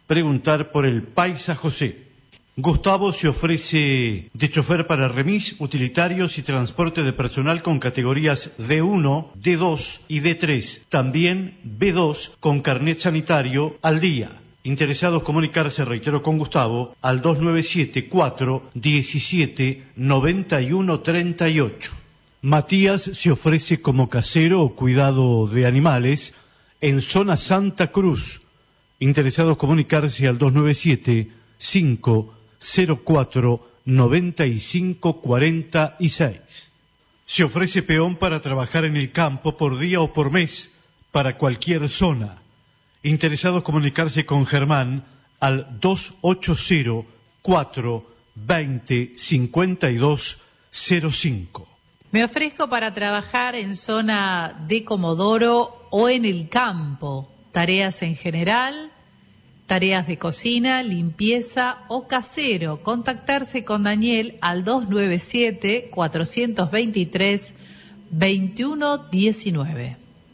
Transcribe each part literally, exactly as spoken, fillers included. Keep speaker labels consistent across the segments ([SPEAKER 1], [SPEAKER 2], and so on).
[SPEAKER 1] preguntar por el Paisa José. Gustavo se ofrece de chofer para remis, utilitarios y transporte de personal con categorías D uno, D dos y D tres. También B dos con carnet sanitario al día. Interesados comunicarse, reitero, con Gustavo al dos nueve siete, cuatro diecisiete, noventa y uno treinta y ocho. Matías se ofrece como casero o cuidado de animales en zona Santa Cruz. Interesados comunicarse al dos nueve siete, cinco cero cuatro, noventa y cinco cuarenta y seis. Se ofrece peón para trabajar en el campo por día o por mes para cualquier zona. Interesados comunicarse con Germán al dos ocho cero, cuatro veinte, cincuenta y dos cero cinco.
[SPEAKER 2] Me ofrezco para trabajar en zona de Comodoro o en el campo, tareas en general, tareas de cocina, limpieza o casero. Contactarse con Daniel al dos nueve siete, cuatro dos tres, dos uno uno nueve.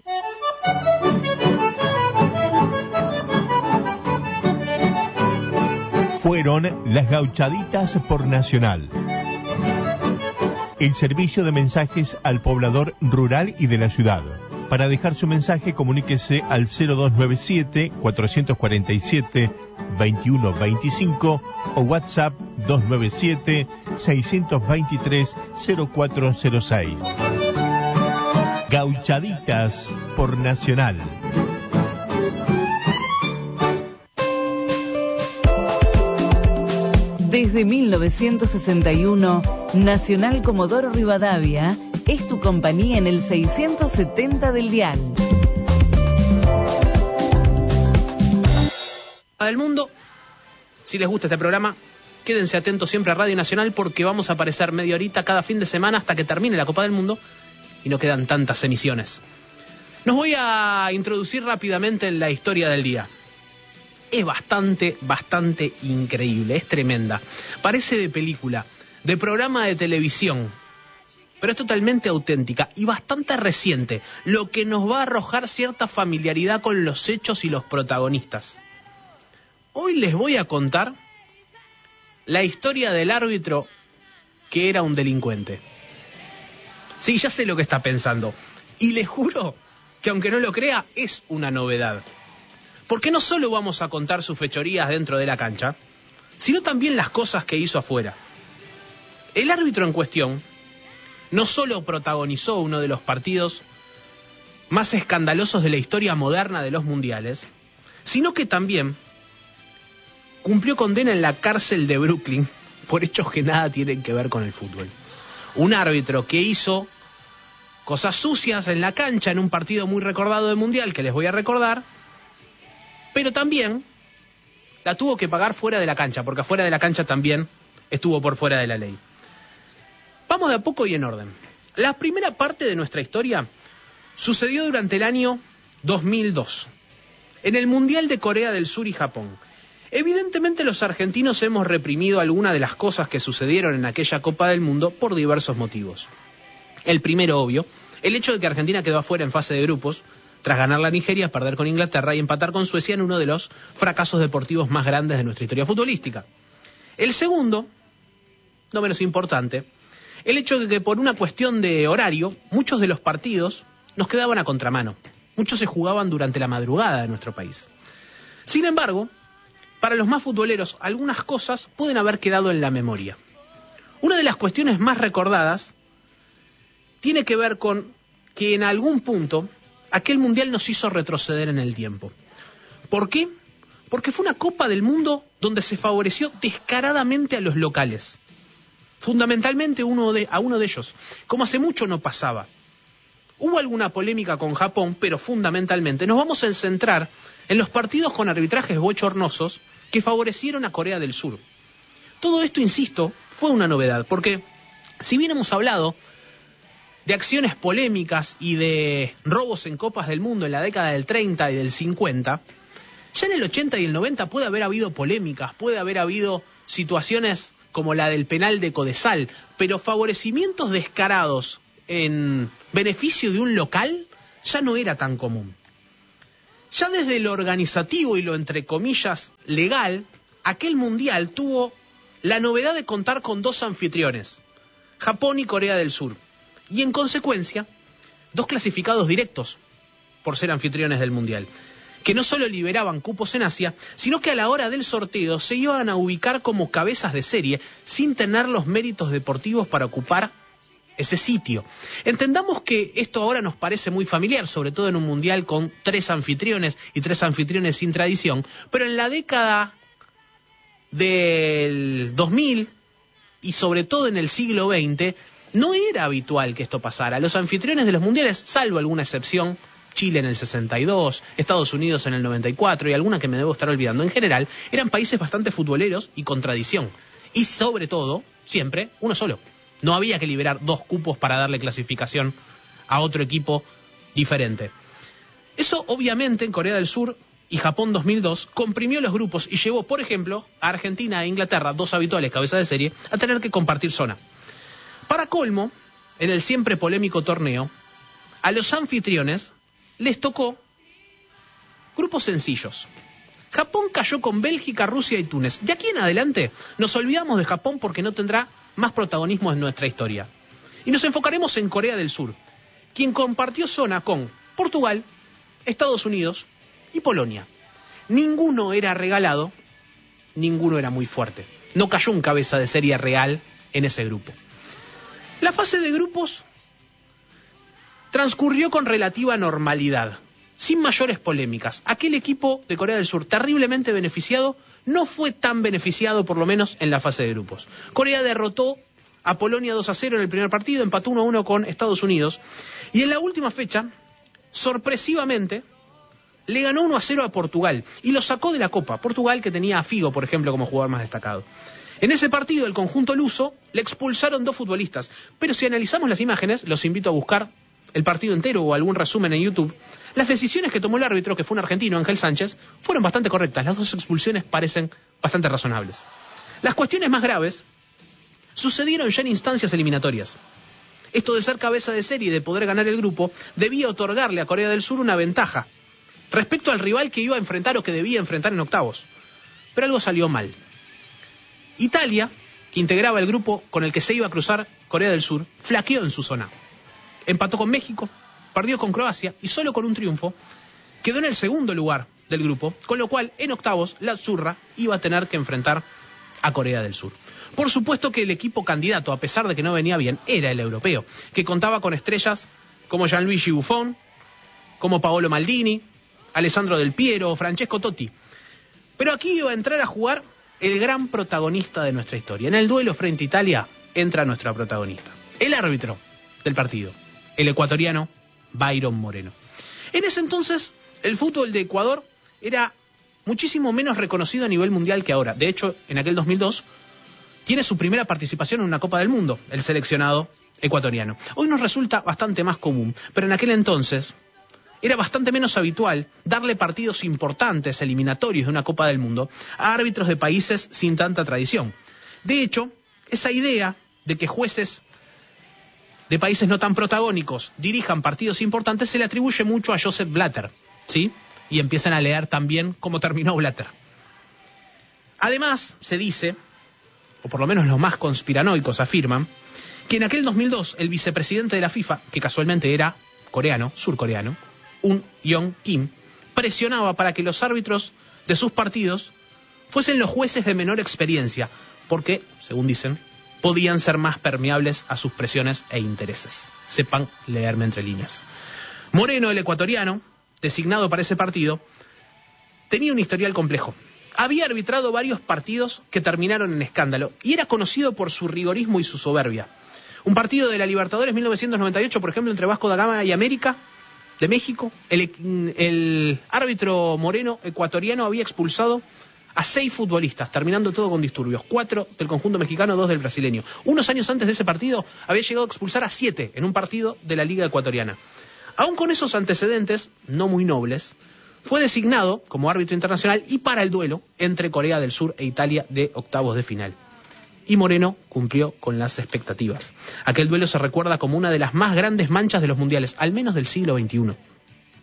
[SPEAKER 3] Fueron las Gauchaditas por Nacional. El servicio de mensajes al poblador rural y de la ciudad. Para dejar su mensaje, comuníquese al cero dos nueve siete, cuatro cuatro siete, dos uno dos cinco o WhatsApp dos nueve siete, seis dos tres, cero cuatro cero seis. Gauchaditas por Nacional.
[SPEAKER 4] Desde mil novecientos sesenta y uno, Nacional Comodoro Rivadavia es tu compañía en el seiscientos setenta del dial.
[SPEAKER 5] Del mundo, si les gusta este programa, quédense atentos siempre a Radio Nacional porque vamos a aparecer media horita cada fin de semana hasta que termine la Copa del Mundo y no quedan tantas emisiones. Nos voy a introducir rápidamente en la historia del día. Es bastante, bastante increíble, es tremenda. Parece de película, de programa de televisión, pero es totalmente auténtica y bastante reciente, lo que nos va a arrojar cierta familiaridad con los hechos y los protagonistas. Hoy les voy a contar la historia del árbitro que era un delincuente. Sí, ya sé lo que está pensando, y les juro que aunque no lo crea, es una novedad. Porque no solo vamos a contar sus fechorías dentro de la cancha, sino también las cosas que hizo afuera. El árbitro en cuestión no solo protagonizó uno de los partidos más escandalosos de la historia moderna de los mundiales, sino que también cumplió condena en la cárcel de Brooklyn por hechos que nada tienen que ver con el fútbol. Un árbitro que hizo cosas sucias en la cancha en un partido muy recordado del mundial que les voy a recordar, pero también la tuvo que pagar fuera de la cancha, porque afuera de la cancha también estuvo por fuera de la ley. Vamos de a poco y en orden. La primera parte de nuestra historia sucedió durante el año dos mil dos, en el Mundial de Corea del Sur y Japón. Evidentemente los argentinos hemos reprimido algunas de las cosas que sucedieron en aquella Copa del Mundo por diversos motivos. El primero, obvio, el hecho de que Argentina quedó afuera en fase de grupos, tras ganar la Nigeria, perder con Inglaterra y empatar con Suecia en uno de los fracasos deportivos más grandes de nuestra historia futbolística. El segundo, no menos importante, el hecho de que por una cuestión de horario, muchos de los partidos nos quedaban a contramano. Muchos se jugaban durante la madrugada de nuestro país. Sin embargo, para los más futboleros, algunas cosas pueden haber quedado en la memoria. Una de las cuestiones más recordadas tiene que ver con que en algún punto aquel mundial nos hizo retroceder en el tiempo. ¿Por qué? Porque fue una Copa del Mundo donde se favoreció descaradamente a los locales. Fundamentalmente uno de, a uno de ellos, como hace mucho no pasaba. Hubo alguna polémica con Japón, pero fundamentalmente nos vamos a centrar en los partidos con arbitrajes bochornosos que favorecieron a Corea del Sur. Todo esto, insisto, fue una novedad, porque si bien hemos hablado de acciones polémicas y de robos en Copas del Mundo en la década del treinta y del cincuenta, ya en el ochenta y el noventa puede haber habido polémicas, puede haber habido situaciones como la del penal de Codesal, pero favorecimientos descarados en beneficio de un local ya no era tan común. Ya desde lo organizativo y lo entre comillas legal, aquel mundial tuvo la novedad de contar con dos anfitriones, Japón y Corea del Sur, y en consecuencia, dos clasificados directos por ser anfitriones del mundial, que no solo liberaban cupos en Asia, sino que a la hora del sorteo se iban a ubicar como cabezas de serie sin tener los méritos deportivos para ocupar ese sitio. Entendamos que esto ahora nos parece muy familiar, sobre todo en un mundial con tres anfitriones y tres anfitriones sin tradición, pero en la década del dos mil y sobre todo en el siglo veinte no era habitual que esto pasara. Los anfitriones de los mundiales, salvo alguna excepción, Chile en el sesenta y dos, Estados Unidos en el noventa y cuatro y alguna que me debo estar olvidando, en general eran países bastante futboleros y con tradición. Y sobre todo, siempre, uno solo. No había que liberar dos cupos para darle clasificación a otro equipo diferente. Eso obviamente en Corea del Sur y Japón dos mil dos comprimió los grupos y llevó, por ejemplo, a Argentina e Inglaterra, dos habituales cabezas de serie, a tener que compartir zona. Para colmo, en el siempre polémico torneo, a los anfitriones les tocó grupos sencillos. Japón cayó con Bélgica, Rusia y Túnez. De aquí en adelante nos olvidamos de Japón porque no tendrá más protagonismo en nuestra historia. Y nos enfocaremos en Corea del Sur, quien compartió zona con Portugal, Estados Unidos y Polonia. Ninguno era regalado, ninguno era muy fuerte. No cayó un cabeza de serie real en ese grupo. La fase de grupos transcurrió con relativa normalidad, sin mayores polémicas. Aquel equipo de Corea del Sur, terriblemente beneficiado, no fue tan beneficiado, por lo menos en la fase de grupos. Corea derrotó a Polonia dos a cero en el primer partido, empató uno a uno con Estados Unidos, y en la última fecha, sorpresivamente, le ganó uno a cero a Portugal, y lo sacó de la Copa. Portugal, que tenía a Figo, por ejemplo, como jugador más destacado. En ese partido, el conjunto luso le expulsaron dos futbolistas, pero si analizamos las imágenes, los invito a buscar el partido entero o algún resumen en YouTube, las decisiones que tomó el árbitro, que fue un argentino, Ángel Sánchez, fueron bastante correctas. Las dos expulsiones parecen bastante razonables. Las cuestiones más graves sucedieron ya en instancias eliminatorias. Esto de ser cabeza de serie y de poder ganar el grupo debía otorgarle a Corea del Sur una ventaja respecto al rival que iba a enfrentar o que debía enfrentar en octavos. Pero algo salió mal. Italia, que integraba el grupo con el que se iba a cruzar Corea del Sur, flaqueó en su zona. Empató con México, perdió con Croacia y solo con un triunfo quedó en el segundo lugar del grupo, con lo cual en octavos la Zurra iba a tener que enfrentar a Corea del Sur. Por supuesto que el equipo candidato, a pesar de que no venía bien, era el europeo, que contaba con estrellas como Gianluigi Buffon, como Paolo Maldini, Alessandro Del Piero o Francesco Totti. Pero aquí iba a entrar a jugar el gran protagonista de nuestra historia. En el duelo frente a Italia entra nuestra protagonista, el árbitro del partido, el ecuatoriano Byron Moreno. En ese entonces, el fútbol de Ecuador era muchísimo menos reconocido a nivel mundial que ahora. De hecho, en aquel dos mil dos, tiene su primera participación en una Copa del Mundo, el seleccionado ecuatoriano. Hoy nos resulta bastante más común, pero en aquel entonces era bastante menos habitual darle partidos importantes, eliminatorios de una Copa del Mundo, a árbitros de países sin tanta tradición. De hecho, esa idea de que jueces de países no tan protagónicos dirijan partidos importantes se le atribuye mucho a Joseph Blatter, ¿sí? Y empiezan a leer también cómo terminó Blatter. Además, se dice, o por lo menos los más conspiranoicos afirman, que en aquel dos mil dos el vicepresidente de la FIFA, que casualmente era coreano, surcoreano, Un Yeong Kim, presionaba para que los árbitros de sus partidos fuesen los jueces de menor experiencia, porque, según dicen, podían ser más permeables a sus presiones e intereses. Sepan leerme entre líneas. Moreno, el ecuatoriano, designado para ese partido, tenía un historial complejo. Había arbitrado varios partidos que terminaron en escándalo y era conocido por su rigorismo y su soberbia. Un partido de la Libertadores mil novecientos noventa y ocho, por ejemplo, entre Vasco da Gama y América de México, el, el árbitro Moreno ecuatoriano había expulsado a seis futbolistas, terminando todo con disturbios. Cuatro del conjunto mexicano, dos del brasileño. Unos años antes de ese partido había llegado a expulsar a siete en un partido de la Liga Ecuatoriana. Aún con esos antecedentes, no muy nobles, fue designado como árbitro internacional y para el duelo entre Corea del Sur e Italia de octavos de final. Y Moreno cumplió con las expectativas. Aquel duelo se recuerda como una de las más grandes manchas de los mundiales, al menos del siglo veintiuno.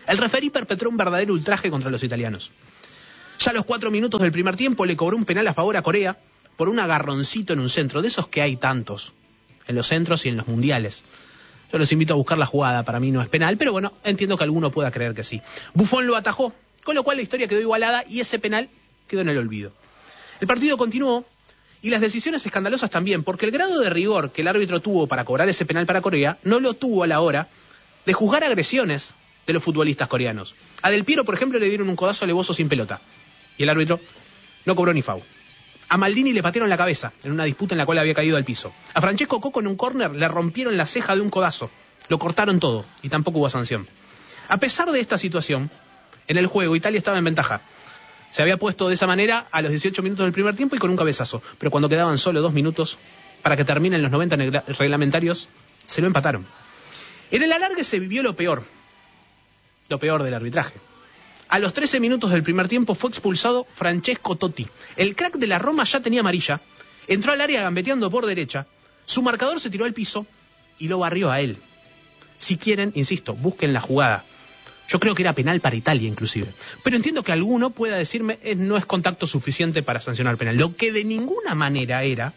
[SPEAKER 5] El referí perpetró un verdadero ultraje contra los italianos. Ya a los cuatro minutos del primer tiempo le cobró un penal a favor a Corea por un agarroncito en un centro, de esos que hay tantos, en los centros y en los mundiales. Yo los invito a buscar la jugada, para mí no es penal, pero bueno, entiendo que alguno pueda creer que sí. Buffon lo atajó, con lo cual la historia quedó igualada y ese penal quedó en el olvido. El partido continuó y las decisiones escandalosas también, porque el grado de rigor que el árbitro tuvo para cobrar ese penal para Corea no lo tuvo a la hora de juzgar agresiones de los futbolistas coreanos. A Del Piero, por ejemplo, le dieron un codazo alevoso sin pelota y el árbitro no cobró ni foul. A Maldini le patearon la cabeza en una disputa en la cual había caído al piso. A Francesco Coco en un córner le rompieron la ceja de un codazo. Lo cortaron todo y tampoco hubo sanción. A pesar de esta situación, en el juego Italia estaba en ventaja. Se había puesto de esa manera a los dieciocho minutos del primer tiempo y con un cabezazo. Pero cuando quedaban solo dos minutos para que terminen los noventa reglamentarios, se lo empataron. En el alargue se vivió lo peor. Lo peor del arbitraje. A los trece minutos del primer tiempo fue expulsado Francesco Totti. El crack de la Roma ya tenía amarilla, entró al área gambeteando por derecha, su marcador se tiró al piso y lo barrió a él. Si quieren, insisto, busquen la jugada. Yo creo que era penal para Italia inclusive. Pero entiendo que alguno pueda decirme eh, no es contacto suficiente para sancionar penal. Lo que de ninguna manera era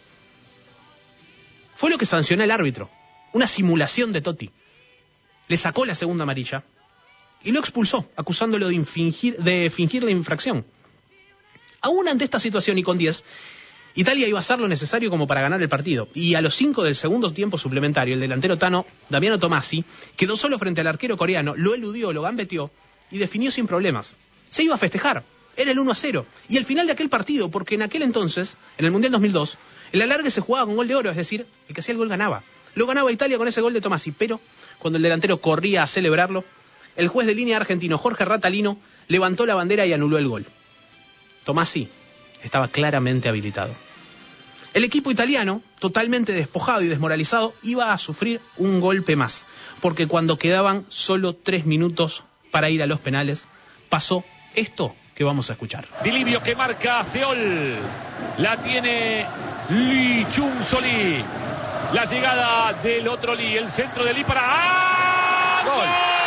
[SPEAKER 5] fue lo que sancionó el árbitro. Una simulación de Totti. Le sacó la segunda amarilla y lo expulsó, acusándolo de, infringir, de fingir la infracción. Aún ante esta situación y con diez, Italia iba a hacer lo necesario como para ganar el partido. Y a los cinco del segundo tiempo suplementario, el delantero tano, Damiano Tommasi, quedó solo frente al arquero coreano, lo eludió, lo gambeteó y definió sin problemas. Se iba a festejar. Era el uno a cero. Y el final de aquel partido, porque en aquel entonces, en el Mundial dos mil dos, el alargue se jugaba con gol de oro, es decir, el que hacía el gol ganaba. Lo ganaba Italia con ese gol de Tommasi, pero cuando el delantero corría a celebrarlo, el juez de línea argentino Jorge Ratalino levantó la bandera y anuló el gol. Tommasi estaba claramente habilitado. El equipo italiano, totalmente despojado y desmoralizado, iba a sufrir un golpe más, porque cuando quedaban solo tres minutos para ir a los penales, pasó esto que vamos a escuchar.
[SPEAKER 6] Di Livio que marca Seol, la tiene Lee Chung-Solí, la llegada del otro Lee, el centro de Lee para... ¡Ah! ¡Gol!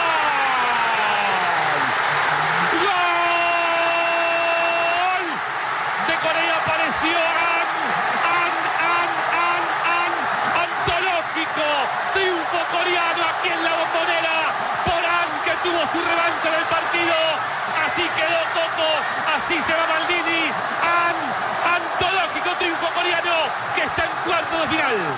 [SPEAKER 6] Corea apareció An, An, An, An, An, antológico, triunfo coreano aquí en la Bombonera, por An que tuvo su revancha en el partido, así quedó Coco, así se va Maldini, An, antológico triunfo coreano que está en cuarto de final.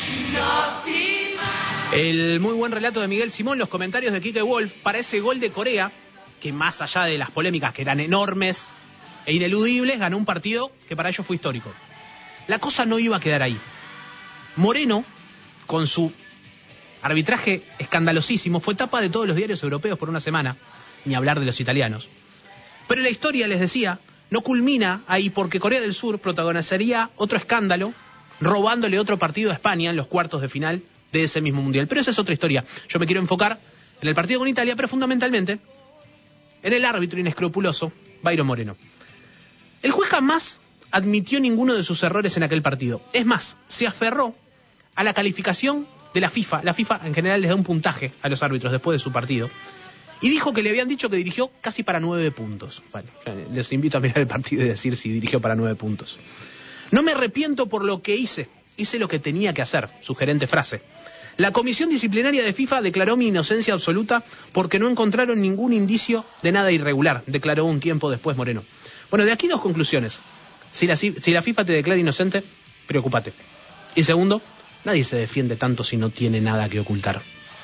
[SPEAKER 5] El muy buen relato de Miguel Simón, los comentarios de Kike Wolf para ese gol de Corea, que más allá de las polémicas que eran enormes e ineludibles, ganó un partido que para ellos fue histórico. La cosa no iba a quedar ahí. Moreno, con su arbitraje escandalosísimo, fue tapa de todos los diarios europeos por una semana, ni hablar de los italianos. Pero la historia, les decía, no culmina ahí porque Corea del Sur protagonizaría otro escándalo, robándole otro partido a España en los cuartos de final de ese mismo mundial. Pero esa es otra historia. Yo me quiero enfocar en el partido con Italia, pero fundamentalmente en el árbitro inescrupuloso, Byron Moreno. El juez jamás admitió ninguno de sus errores en aquel partido. Es más, se aferró a la calificación de la FIFA. La FIFA en general les da un puntaje a los árbitros después de su partido. Y dijo que le habían dicho que dirigió casi para nueve puntos. Vale, les invito a mirar el partido y decir si dirigió para nueve puntos. No me arrepiento por lo que hice. Hice lo que tenía que hacer. Sugerente frase. La comisión disciplinaria de FIFA declaró mi inocencia absoluta porque no encontraron ningún indicio de nada irregular, declaró un tiempo después Moreno. Bueno, de aquí dos conclusiones. Si la, si la FIFA te declara inocente, preocúpate. Y segundo, nadie se defiende tanto si no tiene nada que ocultar.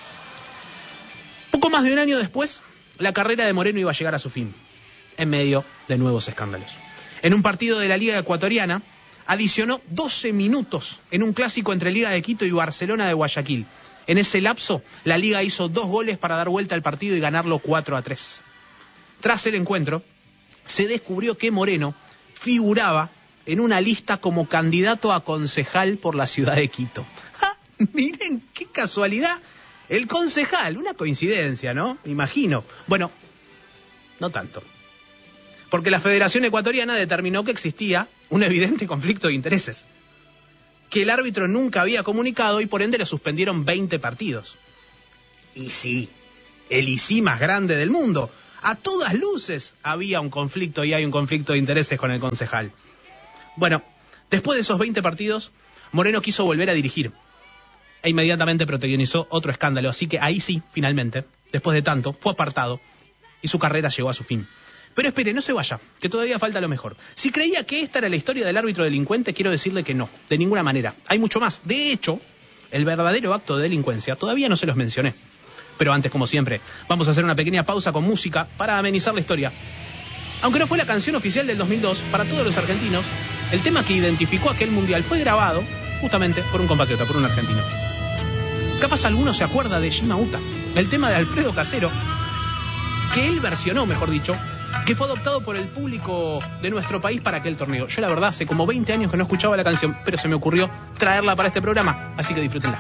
[SPEAKER 5] Poco más de un año después, la carrera de Moreno iba a llegar a su fin, en medio de nuevos escándalos. En un partido de la Liga Ecuatoriana, adicionó doce minutos en un clásico entre Liga de Quito y Barcelona de Guayaquil. En ese lapso, la Liga hizo dos goles para dar vuelta al partido y ganarlo cuatro a tres. Tras el encuentro, se descubrió que Moreno figuraba en una lista como candidato a concejal por la ciudad de Quito. ¡Ja! Miren qué casualidad. El concejal, una coincidencia, ¿no? Imagino. Bueno, no tanto. Porque la Federación Ecuatoriana determinó que existía un evidente conflicto de intereses, que el árbitro nunca había comunicado y por ende le suspendieron veinte partidos. Y sí, el I C I más grande del mundo. A todas luces había un conflicto y hay un conflicto de intereses con el concejal. Bueno, después de esos veinte partidos, Moreno quiso volver a dirigir e inmediatamente protagonizó otro escándalo, así que ahí sí, finalmente, después de tanto, fue apartado y su carrera llegó a su fin. Pero espere, no se vaya, que todavía falta lo mejor. Si creía que esta era la historia del árbitro delincuente, quiero decirle que no, de ninguna manera. Hay mucho más. De hecho, el verdadero acto de delincuencia todavía no se los mencioné. Pero antes, como siempre, vamos a hacer una pequeña pausa con música para amenizar la historia. Aunque no fue la canción oficial del dos mil dos, para todos los argentinos, el tema que identificó aquel mundial fue grabado justamente por un compatriota, por un argentino. Capaz alguno se acuerda de Shimauta, el tema de Alfredo Casero, que él versionó, mejor dicho, que fue adoptado por el público de nuestro país para aquel torneo. Yo la verdad hace como veinte años que no escuchaba la canción, pero se me ocurrió traerla para este programa, así que disfrútenla.